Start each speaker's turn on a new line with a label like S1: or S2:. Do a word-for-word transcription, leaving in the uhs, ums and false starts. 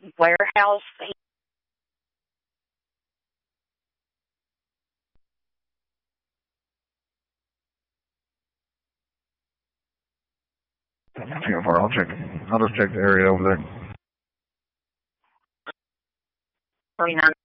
S1: warehouse.
S2: Too far. I'll check. I'll just check the area over there.
S1: forty-nine